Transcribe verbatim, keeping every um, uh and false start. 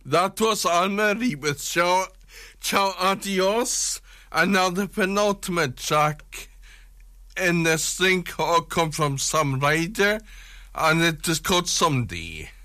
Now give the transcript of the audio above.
That was Anne-Marie with Ciao, Ciao Adios. And now the penultimate track in this thing called come from Some Rider, and it is called Someday.